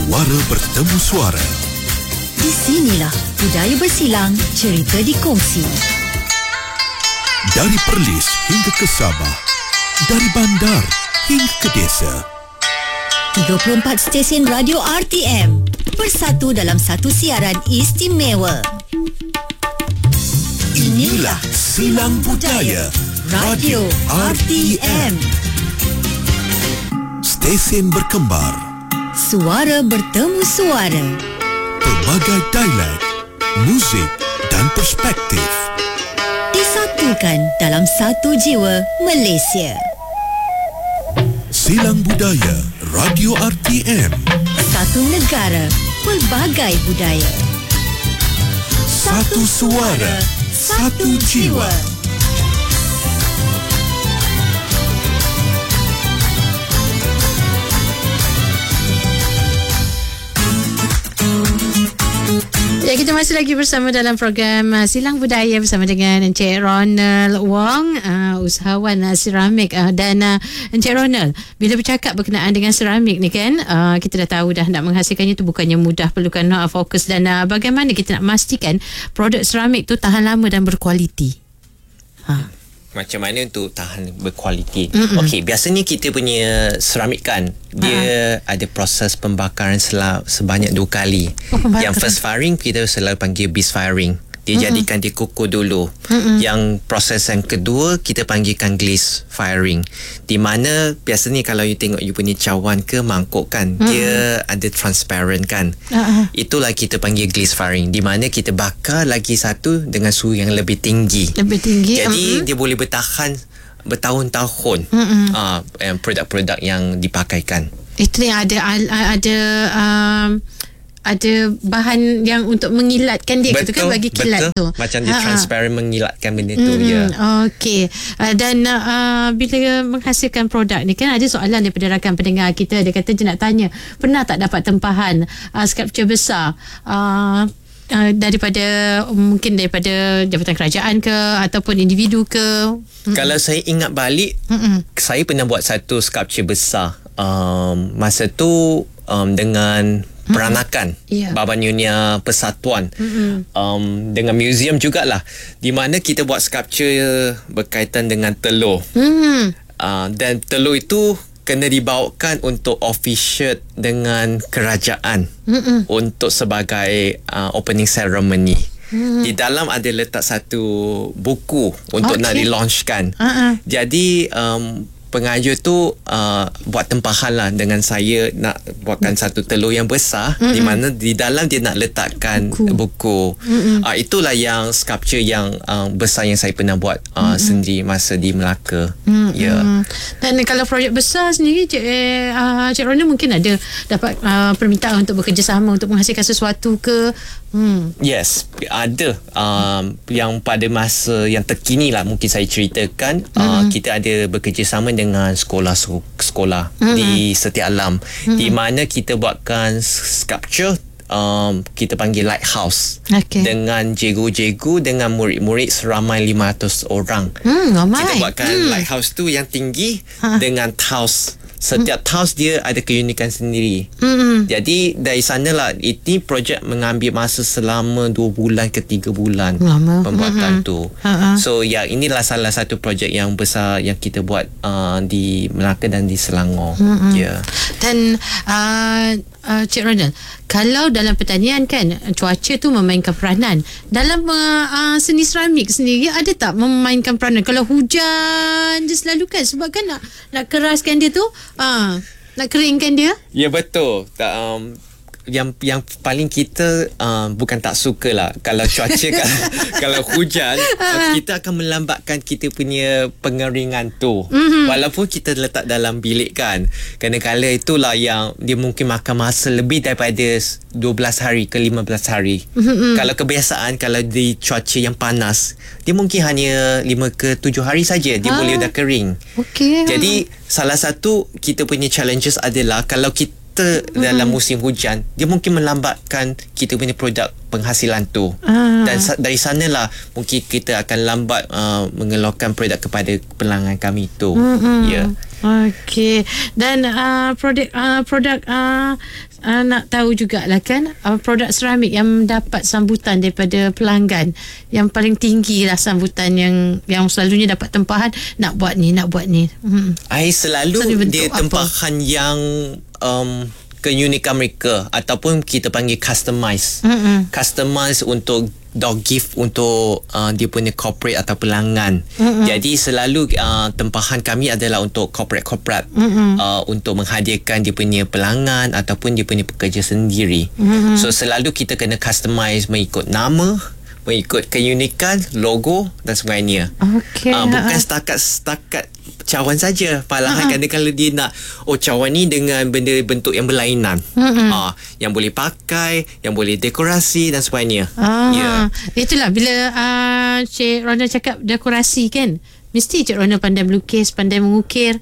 Suara bertemu suara. Di sinilah budaya bersilang, cerita dikongsi. Dari Perlis hingga ke Sabah, dari bandar hingga ke desa. 34 stesen radio RTM bersatu dalam satu siaran istimewa. Inilah Silang Budaya Radio RTM. Stesen berkembar, Suara bertemu suara. pelbagai dialek, muzik dan perspektif. Disatukan dalam satu jiwa Malaysia. Silang Budaya Radio RTM. Satu negara, pelbagai budaya. Satu suara, satu jiwa. Ya, kita masih lagi bersama dalam program Silang Budaya bersama dengan Encik Ronald Wong, usahawan seramik. Dan Encik Ronald, bila bercakap berkenaan dengan seramik ni kan, kita dah tahu dah nak menghasilkannya tu bukannya mudah, perlukan fokus dan bagaimana kita nak memastikan produk seramik tu tahan lama dan berkualiti. Macam mana untuk tahan berkualiti? Okey, biasanya kita punya seramik kan, dia ada proses pembakaran sebanyak 2 kali. Yang first firing kita selalu panggil beast firing. Dia jadikan dia kukuh dulu. Yang proses yang kedua kita panggilkan glaze firing. Di mana biasanya kalau you tengok you punya cawan ke mangkuk kan, dia ada transparent kan. Itulah kita panggil glaze firing. Di mana kita bakar lagi satu dengan suhu yang lebih tinggi. Jadi dia boleh bertahan bertahun-tahun. Produk-produk yang dipakaikan. Itu yang ada bahan yang untuk mengilatkan dia, betul, kan, bagi kilat tu. Macam dia transparent mengilatkan benda tu. Okey. Dan bila menghasilkan produk ni kan, ada soalan daripada rakan pendengar kita. Dia kata dia nak tanya, pernah tak dapat tempahan sculpture besar daripada jabatan kerajaan ke ataupun individu ke? Kalau saya ingat balik, saya pernah buat satu sculpture besar. Masa tu dengan peranakan Baba Nyonya Persatuan, dengan museum jugalah, di mana kita buat sculpture berkaitan dengan telur. Dan telur itu kena dibawakan untuk officiate dengan kerajaan untuk sebagai opening ceremony. Di dalam ada letak satu buku untuk nak di-launchkan. Jadi pengajar tu buat tempahan lah dengan saya nak buatkan satu telur yang besar, di mana di dalam dia nak letakkan buku. Itulah yang sculpture yang besar yang saya pernah buat sendiri masa di Melaka. Dan kalau projek besar sendiri, Cik Ronald mungkin ada dapat permintaan untuk bekerjasama untuk menghasilkan sesuatu ke? Yes, ada. Yang pada masa yang terkini lah mungkin saya ceritakan, kita ada bekerjasama dengan sekolah di Setia Alam, di mana kita buatkan sculpture, kita panggil lighthouse, dengan cikgu-cikgu dengan murid-murid seramai 500 orang. Kita buatkan lighthouse tu yang tinggi dengan tiles. Setiap tiles dia ada keunikan sendiri. Jadi dari sanalah ini projek mengambil masa selama 2 bulan ke 3 bulan pembuatan tu. So inilah salah satu projek yang besar yang kita buat di Melaka dan di Selangor. Dan Cik Ronald, kalau dalam pertanian kan, cuaca tu memainkan peranan. Dalam seni seramik sendiri ada tak memainkan peranan? Kalau hujan je selalu kan, sebab kan nak keraskan dia tu, nak keringkan dia. Ya, betul. Yang paling kita bukan tak suka lah kalau cuaca kalau hujan, kita akan melambatkan kita punya pengeringan tu. Walaupun kita letak dalam bilik kan, kadang-kadang itulah yang dia mungkin makan masa lebih daripada 12 hari ke 15 hari. Kalau kebiasaan, kalau di cuaca yang panas, dia mungkin hanya 5 ke 7 hari saja dia boleh dah kering. Jadi salah satu kita punya challenges adalah kalau kita kata dalam musim hujan, dia mungkin melambatkan kita punya produk penghasilan tu. Dan dari sanalah mungkin kita akan lambat mengeluarkan produk kepada pelanggan kami tu. Ya. Okey. Dan produk nak tahu jugalah kan, produk seramik yang mendapat sambutan daripada pelanggan yang paling tinggi lah, sambutan yang selalunya dapat tempahan, nak buat ni. Selalu dia tempahan yang keunikan mereka ataupun kita panggil customize. Customize untuk door gift untuk dia punya corporate atau pelanggan. Jadi selalu tempahan kami adalah untuk corporate untuk menghadiahkan dia punya pelanggan ataupun dia punya pekerja sendiri. So selalu kita kena customize mengikut nama, mengikut keunikan, logo dan sebagainya. Bukan setakat cawan saja. Malahan kadang-kadang dia nak cawan ni dengan benda bentuk yang berlainan. Yang boleh pakai, yang boleh dekorasi dan sebagainya. Itulah bila Cik Rona cakap dekorasi kan, mesti Cik Rona pandai melukis, pandai mengukir.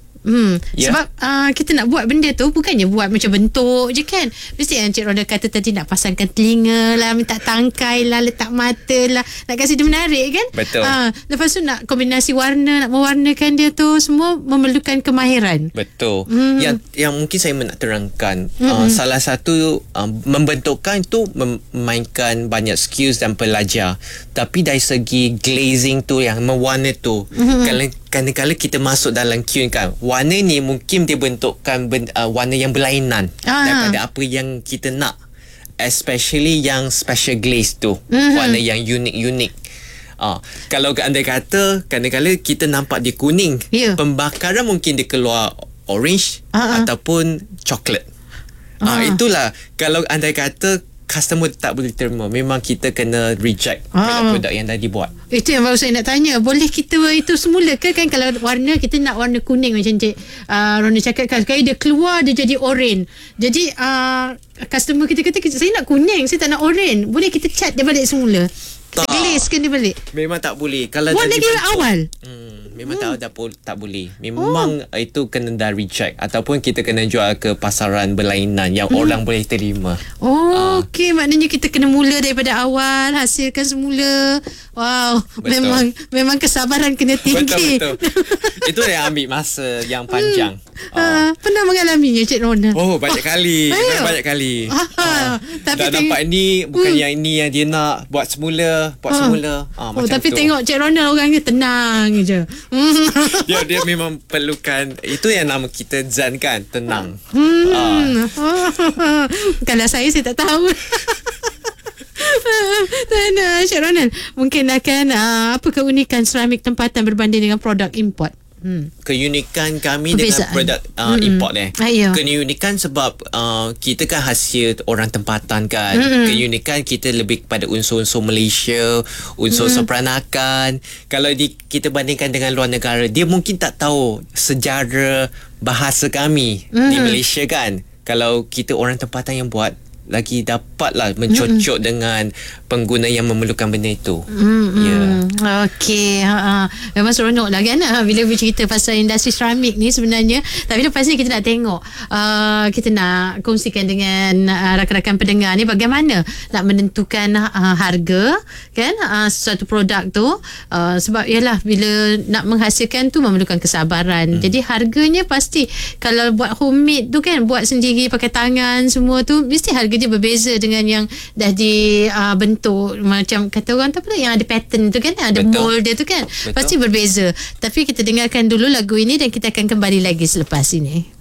Sebab kita nak buat benda tu bukannya buat macam bentuk je kan. Mesti yang Cik Rona kata tadi, nak pasangkan telinga lah, minta tangkai lah, letak mata lah, nak kasi dia menarik kan. Betul. Lepas tu nak kombinasi warna, nak mewarnakan dia tu, semua memerlukan kemahiran. Betul. Yang mungkin saya nak terangkan, salah satu membentukkan itu memainkan banyak skills dan pelajar. Tapi dari segi glazing tu, yang mewarna tu, kadang-kadang kita masuk dalam queue kan, warna ni mungkin dia bentukkan warna yang berlainan daripada apa yang kita nak, especially yang special glaze tu, warna yang unik-unik. Kalau andai kata kadang-kadang kita nampak dia kuning, pembakaran mungkin dia keluar orange ataupun coklat. Itulah, kalau andai kata customer tak boleh terima, memang kita kena reject produk yang dah dibuat. Itu yang baru saya nak tanya, boleh kita itu semula ke kan? Kalau warna kita nak warna kuning macam Cik Rona cakap kan, sekali dia keluar dia jadi orange. Jadi customer kita kata, saya nak kuning, saya tak nak orange. Boleh kita cat dia balik semula? Kita glazekan dia balik? Memang tak boleh. Kalau buat lagi awal? Memang tak boleh. Memang itu kena dah reject, ataupun kita kena jual ke pasaran berlainan yang orang boleh terima. Okey, maknanya kita kena mula daripada awal, hasilkan semula. Wow, memang kesabaran kena tinggi. Betul. Itu yang ambil masa yang panjang. Pernah mengalaminya Cik Rona? Banyak kali. Banyak kali. Tapi dah dapat ni, bukan yang ini yang dia nak, buat semula. Macam tapi tu. Tengok Cik Rona orangnya tenang je. Dia memang perlukan, itu yang nama kita Zen kan, tenang. Kalau saya tak tahu. Cik Ronald, mungkin akan apa keunikan seramik tempatan berbanding dengan produk import? Keunikan kami dengan produk import keunikan sebab kita kan hasil orang tempatan kan. Keunikan kita lebih kepada unsur-unsur Malaysia, unsur-unsur peranakan. Kalau kita bandingkan dengan luar negara, dia mungkin tak tahu sejarah bahasa kami di Malaysia kan. Kalau kita orang tempatan yang buat, lagi dapatlah mencocok dengan pengguna yang memerlukan benda itu. Okey. Memang seronok lah kan bila bercerita pasal industri seramik ni sebenarnya. Tapi lepas ni kita nak tengok, kita nak kongsikan dengan rakan-rakan pendengar ni bagaimana nak menentukan harga kan sesuatu produk tu. Sebab yalah, bila nak menghasilkan tu memerlukan kesabaran. Jadi harganya pasti, kalau buat homemade tu kan, buat sendiri pakai tangan semua tu, mesti harga dia berbeza dengan yang dah dibentuk macam kata orang tu, yang ada pattern tu kan, ada mold dia tu kan. Pasti berbeza. Tapi kita dengarkan dulu lagu ini dan kita akan kembali lagi selepas ini.